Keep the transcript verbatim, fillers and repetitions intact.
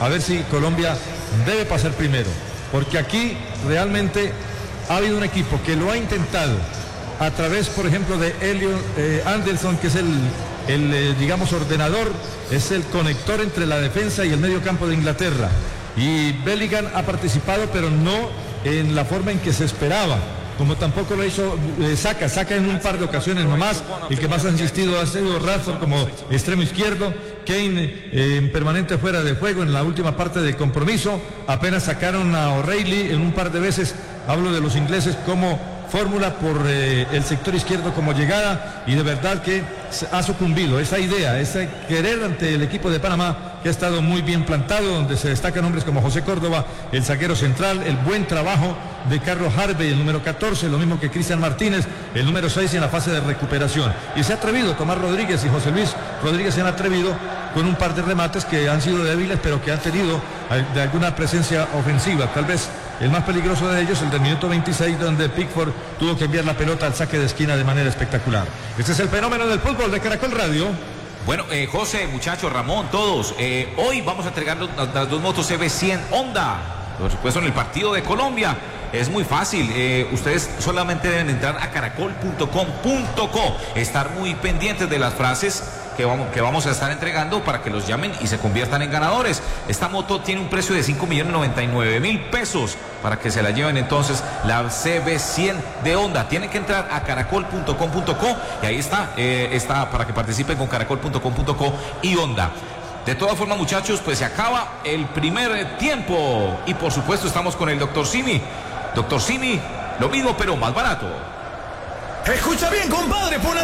a ver si Colombia debe pasar primero, porque aquí realmente ha habido un equipo que lo ha intentado a través, por ejemplo, de Elliot eh, Anderson, que es el, el eh, digamos, ordenador, es el conector entre la defensa y el medio campo de Inglaterra. Y Bellingham ha participado, pero no en la forma en que se esperaba, como tampoco lo hizo eh, Saka, Saka en un par de ocasiones nomás. El que más ha insistido ha sido Rashford como extremo izquierdo, Kane eh, en permanente fuera de juego en la última parte del compromiso. Apenas sacaron a O'Reilly en un par de veces, hablo de los ingleses, como fórmula por eh, el sector izquierdo como llegada, y de verdad que ha sucumbido esa idea, ese querer ante el equipo de Panamá, que ha estado muy bien plantado, donde se destacan hombres como José Córdoba, el zaguero central, el buen trabajo de Carlos Harvey, el número catorce, lo mismo que Cristian Martínez, el número seis en la fase de recuperación. Y se ha atrevido, Tomás Rodríguez y José Luis Rodríguez se han atrevido con un par de remates que han sido débiles, pero que han tenido de alguna presencia ofensiva. Tal vez el más peligroso de ellos, el del minuto veintiséis, donde Pickford tuvo que enviar la pelota al saque de esquina de manera espectacular. Este es el fenómeno del fútbol de Caracol Radio. Bueno, eh, José, muchachos, Ramón, todos, eh, hoy vamos a entregar los, las dos motos C B cien Honda, por supuesto en el partido de Colombia. Es muy fácil, eh, ustedes solamente deben entrar a caracol punto com punto co, estar muy pendientes de las frases que vamos, que vamos a estar entregando para que los llamen y se conviertan en ganadores. Esta moto tiene un precio de cinco millones noventa y nueve mil pesos para que se la lleven entonces la C B cien de Honda. Tienen que entrar a caracol punto com punto co y ahí está, eh, está para que participen con caracol punto com punto co y Honda. De todas formas, muchachos, pues se acaba el primer tiempo y por supuesto estamos con el doctor Simi. Doctor Simi, lo mismo pero más barato. Escucha bien, compadre, pon